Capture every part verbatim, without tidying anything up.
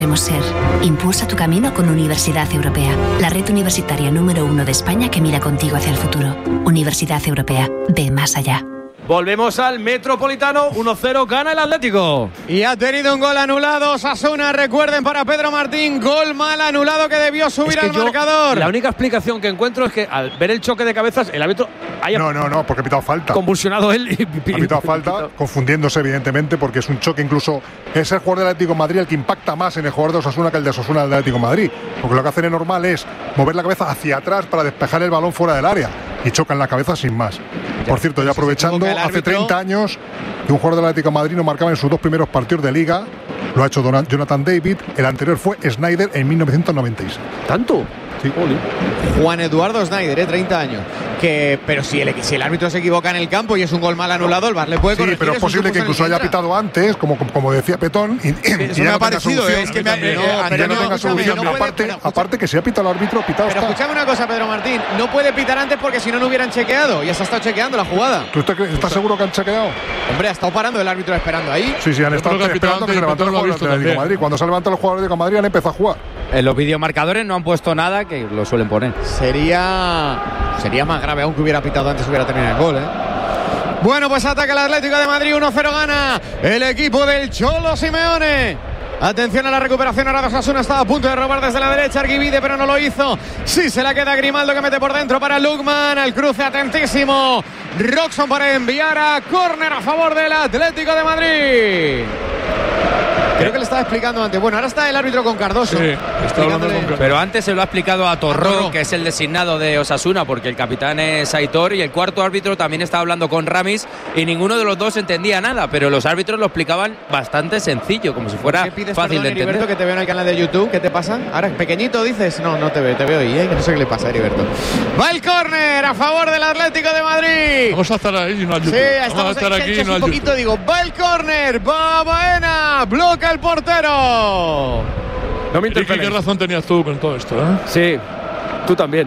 Queremos ser. Impulsa tu camino con Universidad Europea, la red universitaria número uno de España que mira contigo hacia el futuro. Universidad Europea, ve más allá. Volvemos al Metropolitano, uno cero, gana el Atlético. Y ha tenido un gol anulado Osasuna, recuerden, para Pedro Martín, gol mal anulado que debió subir es que al yo, marcador. La única explicación que encuentro es que al ver el choque de cabezas, el árbitro haya No, no, no, porque ha pitado falta. convulsionado él y Ha pitado falta, confundiéndose evidentemente, porque es un choque, incluso es el jugador del Atlético de Madrid el que impacta más en el jugador de Osasuna que el de Osasuna del Atlético de Madrid. Porque lo que hacen es normal es mover la cabeza hacia atrás para despejar el balón fuera del área. Y chocan la cabeza sin más. Por cierto, ya aprovechando, hace treinta años que un jugador del Atlético de Madrid no marcaba en sus dos primeros partidos de Liga. Lo ha hecho Jonathan David. El anterior fue Snyder en mil novecientos noventa y seis. ¿Tanto? Sí. Juan Eduardo Snyder, eh, treinta años. Que, pero si el, si el árbitro se equivoca en el campo y es un gol mal anulado, el V A R le puede corregir. Sí, pero es posible que incluso haya pitado antes, como, como decía Petón, y, y ya me ha parecido, eh, es que me ha, no, no, ya no tenga solución. no puede, aparte, pero, aparte que si ha pitado el árbitro, pitado pero está. escuchame una cosa, Pedro Martín, no puede pitar antes porque si no, no hubieran chequeado. Ya se ha estado chequeando la jugada. ¿Tú estás, estás seguro que han chequeado? Hombre, ha estado parando el árbitro esperando ahí. Sí, sí, han estado esperando que se levantó el jugador del Atlético de Madrid. Cuando se levantan los jugadores de Madrid han empezado a jugar. En los videomarcadores no han puesto nada, que lo suelen poner. Sería sería más grave aún que hubiera pitado antes, hubiera terminado el gol, ¿eh? Bueno, pues ataca el Atlético de Madrid, uno cero gana el equipo del Cholo Simeone. Atención a la recuperación ahora de Osasuna, estaba a punto de robar desde la derecha Arguibide, pero no lo hizo. Sí se la queda Grimaldo, que mete por dentro para Lukman, al cruce atentísimo Roxon para enviar a córner a favor del Atlético de Madrid. Creo que le estaba explicando antes. Bueno, ahora está el árbitro con Cardoso. Sí, está hablando con Cardoso. Pero antes se lo ha explicado a Torró, a Torró, que es el designado de Osasuna, porque el capitán es Aitor y el cuarto árbitro también estaba hablando con Ramis y ninguno de los dos entendía nada, pero los árbitros lo explicaban bastante sencillo, como si fuera ¿Qué pides, fácil perdón, de entender. Heriberto, que te veo en el canal de YouTube? ¿Qué te pasa? Ahora, pequeñito dices. No, no te veo, te veo ahí, ¿eh? No sé qué le pasa a Heriberto. Va el córner a favor del Atlético de Madrid. Vamos a estar ahí y no a YouTube. Sí, Vamos estamos a estar ahí, aquí y no a un poquito, YouTube. digo, va el córner, va Baena, bloca el portero. No me Ricky, interpeles. ¿qué razón tenías tú con todo esto, eh? Sí, tú también.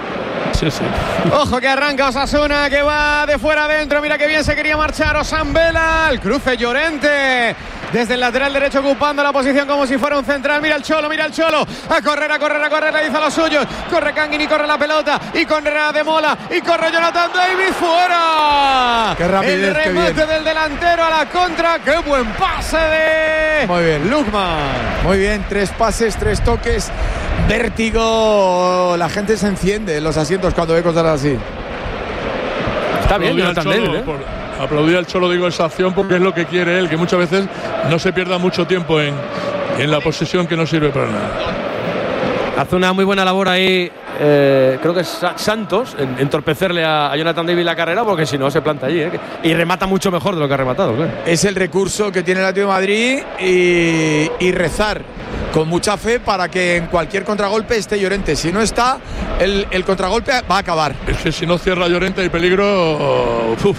Sí, sí. Ojo que arranca Osasuna, que va de fuera adentro. Mira que bien se quería marchar Osambela. El cruce Llorente. Desde el lateral derecho ocupando la posición como si fuera un central. Mira el Cholo, mira el Cholo. A correr, a correr, a correr. Le hizo a los suyos. Corre Canguini, corre la pelota. Y corre de Mola. Y corre Jonathan David fuera. Qué rapidez, el remate qué bien. del delantero a la contra. Qué buen pase de Muy bien. Lukman. Muy bien, tres pases, tres toques. Vértigo. La gente se enciende en los asientos cuando ve cosas así. Está bien, Aplaudir al Jonathan Cholo, David, ¿eh? por- aplaudir al Cholo, digo, esa acción porque es lo que quiere él, que muchas veces no se pierda mucho tiempo en, en la posesión que no sirve para nada. Hace una muy buena labor ahí, eh, creo que es Sa- Santos, en entorpecerle a, a Jonathan David la carrera, porque si no se planta allí, ¿eh? Y remata mucho mejor de lo que ha rematado, claro. Es el recurso que tiene el Atlético de Madrid y, y rezar con mucha fe para que en cualquier contragolpe esté Llorente. Si no está, el, el contragolpe va a acabar. Es que si no cierra Llorente hay peligro. Uf.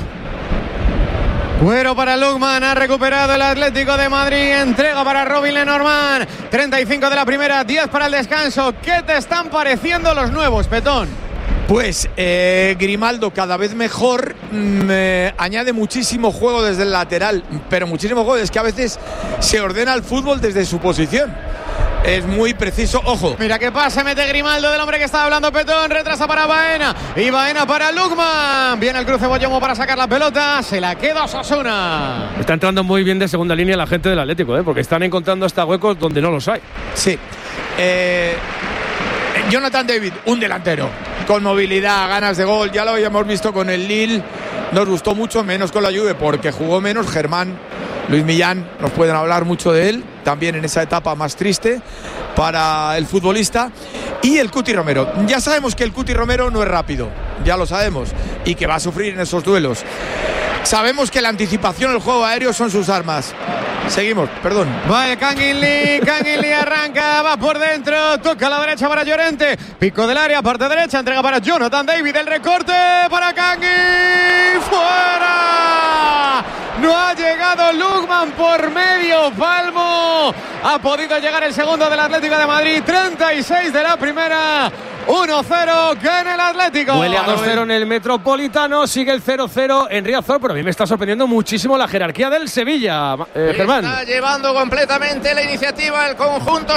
Bueno, para Lukman, ha recuperado el Atlético de Madrid, entrega para Robin Lenormand, treinta y cinco de la primera, diez para el descanso. ¿Qué te están pareciendo los nuevos, Petón? Pues eh, Grimaldo cada vez mejor, mm, eh, añade muchísimo juego desde el lateral, pero muchísimo juego, es que a veces se ordena el fútbol desde su posición. Es muy preciso, ojo. Mira qué pasa, mete Grimaldo del hombre que estaba hablando Petón, retrasa para Baena y Baena para Lukman. Viene el cruce Boyomo para sacar la pelota, se la queda Osasuna. Está entrando muy bien de segunda línea la gente del Atlético, ¿eh? Porque están encontrando hasta huecos donde no los hay. Sí. Eh, Jonathan David, un delantero con movilidad, ganas de gol. Ya lo habíamos visto con el Lille. Nos gustó mucho, menos con la Juve porque jugó menos. Germán, Luis Millán, nos pueden hablar mucho de él, también en esa etapa más triste para el futbolista. Y el Cuti Romero. Ya sabemos que el Cuti Romero no es rápido, ya lo sabemos, y que va a sufrir en esos duelos. Sabemos que la anticipación, el juego aéreo son sus armas. Seguimos, perdón. Vaya Kangin Lee, Kangin Lee arranca, va por dentro, toca a la derecha para Llorente, pico del área, parte derecha, entrega para Jonathan David, el recorte para Kangin, fuera. No ha llegado Lukman por medio palmo. Ha podido llegar el segundo del Atlético de Madrid. treinta y seis de la primera. uno cero gana el Atlético. Huele a dos cero en el Metropolitano, sigue el cero cero en Riazor, pero a mí me está sorprendiendo muchísimo la jerarquía del Sevilla, eh, Germán. Está llevando completamente la iniciativa el conjunto